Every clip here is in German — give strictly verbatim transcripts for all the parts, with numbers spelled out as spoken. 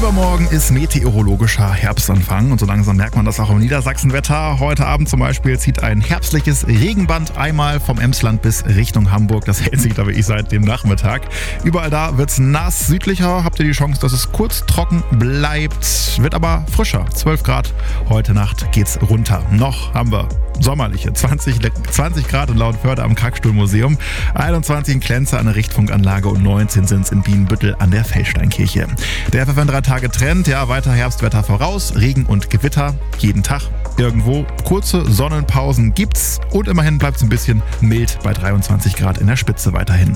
Übermorgen ist meteorologischer Herbstanfang und so langsam merkt man das auch im Niedersachsenwetter. Heute Abend zum Beispiel zieht ein herbstliches Regenband einmal vom Emsland bis Richtung Hamburg. Das hält sich da wirklich seit dem Nachmittag. Überall da wird's nass. Südlicher habt ihr die Chance, dass es kurz trocken bleibt. Wird aber frischer. zwölf Grad. Heute Nacht geht's runter. Noch haben wir sommerliche zwanzig, zwanzig Grad in Lauenförde am Kackstuhlmuseum, einundzwanzig in Klenze an der Richtfunkanlage und neunzehn sind es in Bienenbüttel an der Feldsteinkirche. Der F F N drei Tage Trend, ja, weiter Herbstwetter voraus, Regen und Gewitter jeden Tag. Irgendwo kurze Sonnenpausen gibt's und immerhin bleibt es ein bisschen mild bei dreiundzwanzig Grad in der Spitze weiterhin.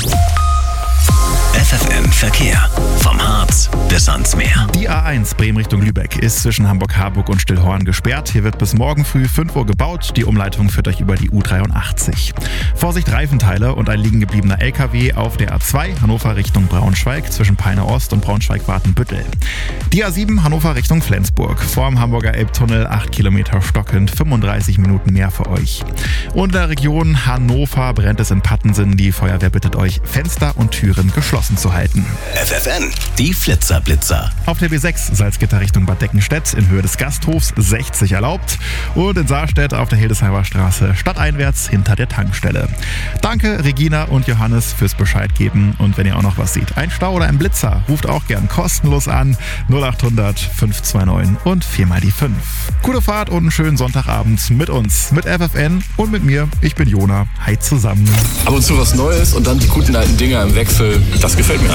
F F N Verkehr. Vom Harz bis ans Meer. Die A eins Bremen Richtung Lübeck ist zwischen Hamburg-Harburg und Stillhorn gesperrt. Hier wird bis morgen früh fünf Uhr gebaut. Die Umleitung führt euch über die U dreiundachtzig. Vorsicht, Reifenteile und ein liegen gebliebener L K W auf der A zwei Hannover Richtung Braunschweig zwischen Peine Ost und Braunschweig-Wartenbüttel. Die A sieben Hannover Richtung Flensburg. Vorm Hamburger Elbtunnel acht Kilometer stockend, fünfunddreißig Minuten mehr für euch. Und in der Region Hannover brennt es in Pattensen. Die Feuerwehr bittet euch, Fenster und Türen geschlossen zu halten. F F N, die Flitzerblitzer. Auf der B sechs Salzgitter Richtung Bad Deckenstedt in Höhe des Gasthofs sechzig erlaubt und in Saarstedt auf der Hildesheimer Straße stadteinwärts hinter der Tankstelle. Danke Regina und Johannes fürs Bescheid geben und wenn ihr auch noch was seht, ein Stau oder ein Blitzer, ruft auch gern kostenlos an null achthundert fünf zwei neun und vier mal die fünf. Gute Fahrt und einen schönen Sonntagabend mit uns, mit F F N und mit mir. Ich bin Jona. Hi zusammen. Ab und zu was Neues und dann die guten alten Dinger im Wechsel. Das gefällt mir.